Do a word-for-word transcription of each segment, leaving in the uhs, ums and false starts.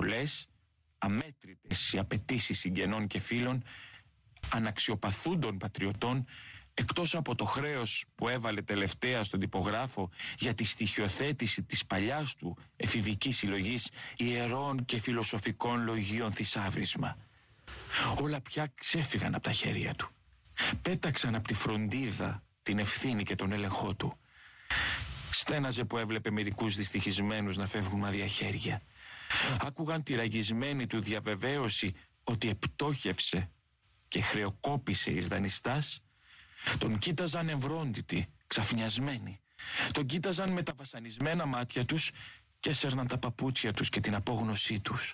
πολλές, αμέτρητες οι απαιτήσεις συγγενών και φίλων, αναξιοπαθούντων πατριωτών, εκτός από το χρέος που έβαλε τελευταία στον τυπογράφο για τη στοιχειοθέτηση της παλιάς του εφηβικής συλλογής ιερών και φιλοσοφικών λογίων θησάβρισμα. Όλα πια ξέφυγαν από τα χέρια του. Πέταξαν από τη φροντίδα την ευθύνη και τον έλεγχό του. Στέναζε που έβλεπε μερικούς δυστυχισμένους να φεύγουν με άδεια χέρια. Άκουγαν τη ραγισμένη του διαβεβαίωση ότι επτόχευσε και χρεοκόπησε εις δανειστάς. Τον κοίταζαν ευρώντιτοι, ξαφνιασμένοι. Τον κοίταζαν με τα βασανισμένα μάτια τους και έσερναν τα παπούτσια τους και την απόγνωσή τους.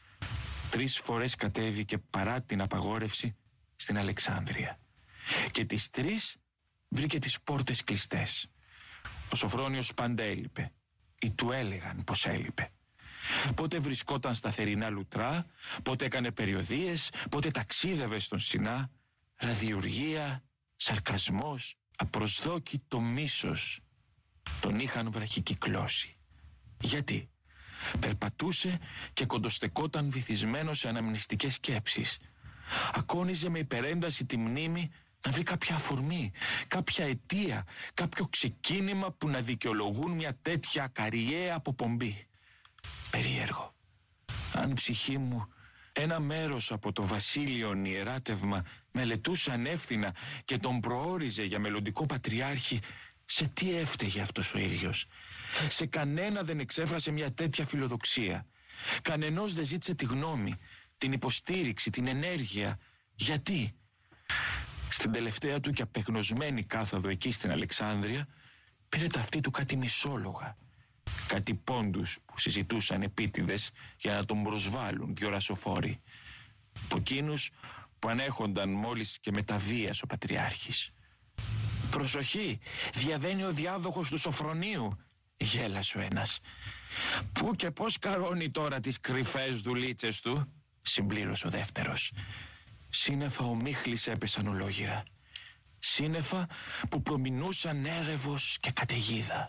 Τρεις φορές κατέβηκε παρά την απαγόρευση στην Αλεξάνδρεια. Και τις τρεις βρήκε τις πόρτες κλειστές. Ο Σοφρόνιος πάντα έλειπε, ή του έλεγαν πως έλειπε. Πότε βρισκόταν στα θερινά λουτρά, πότε έκανε περιοδίες, πότε ταξίδευε στον Σινά. Ραδιουργία, σαρκασμός, απροσδόκητο μίσος τον είχαν βραχικυκλώσει. Γιατί? Περπατούσε και κοντοστεκόταν βυθισμένος σε αναμνηστικές σκέψεις. Ακόνιζε με υπερένταση τη μνήμη να βρει κάποια αφορμή, κάποια αιτία, κάποιο ξεκίνημα που να δικαιολογούν μια τέτοια ακαριαία αποπομπή. Περίεργο. Αν η ψυχή μου ένα μέρος από το βασίλειον ιεράτευμα μελετούσε ανεύθυνα και τον προόριζε για μελλοντικό πατριάρχη, σε τι έφταιγε αυτός ο ίδιος? Σε κανένα δεν εξέφρασε μια τέτοια φιλοδοξία. Κανενός δεν ζήτησε τη γνώμη, την υποστήριξη, την ενέργεια. Γιατί? Στην τελευταία του και απεγνωσμένη κάθοδο εκεί στην Αλεξάνδρεια πήρε ταυτί του κάτι μισόλογα, κάτι πόντους που συζητούσαν επίτηδες για να τον προσβάλλουν δυο ρασοφόροι, από εκείνους που ανέχονταν μόλις και μεταβίας ο πατριάρχης. «Προσοχή, διαβαίνει ο διάδοχος του Σοφρονίου», γέλασε ο ένας. «Πού και πώς καρώνει τώρα τις κρυφές δουλίτσες του», συμπλήρωσε ο δεύτερος. Σύννεφα ομίχλης έπεσαν ολόγυρα. Σύννεφα που προμηνούσαν έρευος και καταιγίδα.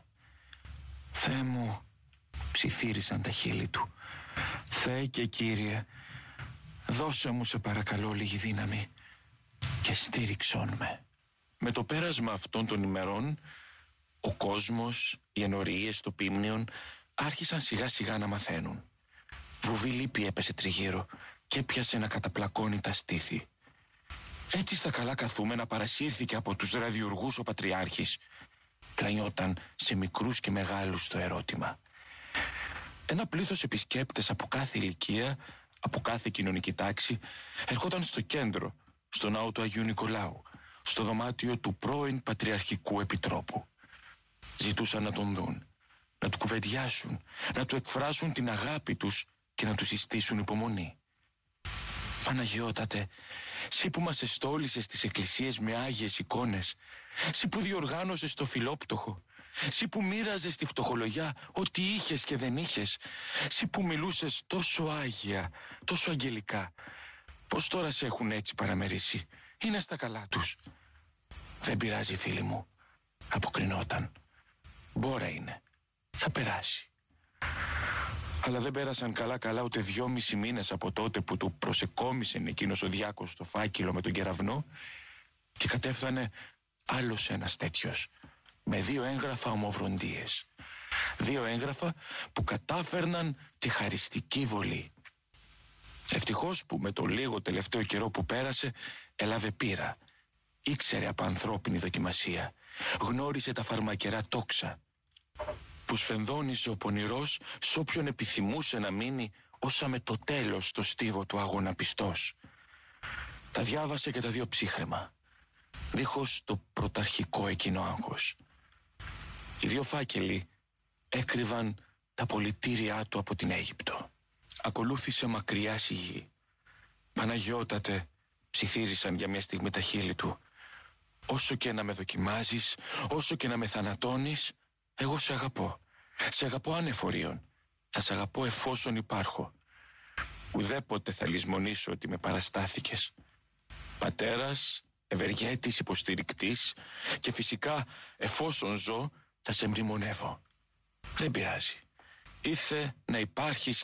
«Θεέ μου», ψιθύρισαν τα χείλη του, «Θεέ και Κύριε, δώσε μου σε παρακαλώ λίγη δύναμη και στήριξόν με». Με το πέρασμα αυτών των ημερών, ο κόσμος, οι ενορίες, το Πίμνιον άρχισαν σιγά σιγά να μαθαίνουν. Βουβή λύπη έπεσε τριγύρω και έπιασε να καταπλακώνει τα στήθη. Έτσι στα καλά καθούμενα παρασύρθηκε από τους ραδιουργούς ο Πατριάρχης. Πλανιόταν σε μικρούς και μεγάλους το ερώτημα. Ένα πλήθος επισκέπτες από κάθε ηλικία, από κάθε κοινωνική τάξη, ερχόταν στο κέντρο, στο ναό του Αγίου Νικολάου, στο δωμάτιο του πρώην Πατριαρχικού Επιτρόπου. Ζητούσαν να τον δουν, να του κουβεντιάσουν, να του εκφράσουν την αγάπη τους και να του συστήσουν υπομονή. «Παναγιώτατε, σύ που μας εστόλησες στις εκκλησίες με άγιες εικόνες, σύ που διοργάνωσες το φιλόπτωχο, σύ που μοίραζες τη φτωχολογιά ό,τι είχες και δεν είχες, σύ που μιλούσες τόσο άγια, τόσο αγγελικά, πως τώρα σε έχουν έτσι παραμερίσει? Είναι στα καλά τους». «Δεν πειράζει, φίλοι μου», αποκρινόταν. «Μπόρα είναι, θα περάσει». Αλλά δεν πέρασαν καλά-καλά ούτε δυόμισι μήνες από τότε που του προσεκόμισε εκείνος ο διάκος στο φάκελο με τον κεραυνό και κατέφθανε άλλος ένας τέτοιος, με δύο έγγραφα ομοβροντίες. Δύο έγγραφα που κατάφερναν τη χαριστική βολή. Ευτυχώς που με το λίγο τελευταίο καιρό που πέρασε έλαβε πείρα. Ήξερε από ανθρώπινη δοκιμασία. Γνώρισε τα φαρμακερά τόξα που σφενδόνιζε ο πονηρός σ' όποιον επιθυμούσε να μείνει όσα με το τέλος το στίβο του αγωναπιστός. Τα διάβασε και τα δύο ψύχρεμα, δίχως το πρωταρχικό εκείνο άγχος. Οι δύο φάκελοι έκρυβαν τα πολιτήριά του από την Αίγυπτο. Ακολούθησε μακριά σιγή. «Παναγιώτατε», ψιθύρισαν για μια στιγμή τα χείλη του, «όσο και να με δοκιμάζεις, όσο και να με θανατώνεις, εγώ σε αγαπώ. Σε αγαπώ ανεφορίων. Θα σε αγαπώ εφόσον υπάρχω. Ουδέποτε θα λησμονήσω ότι με παραστάθηκες. Πατέρας, ευεργέτης, υποστηρικτής και φυσικά εφόσον ζω θα σε μνημονεύω. Δεν πειράζει. Ήθε να υπάρχεις